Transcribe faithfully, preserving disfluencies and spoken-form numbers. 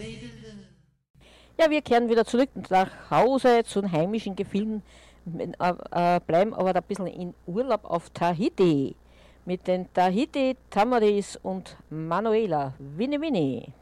Ja, wir kehren wieder zurück nach Hause zu den heimischen Gefilden, äh, bleiben aber da ein bisschen in Urlaub auf Tahiti mit den Tahiti Tamaris und Manuela Winnie Winnie.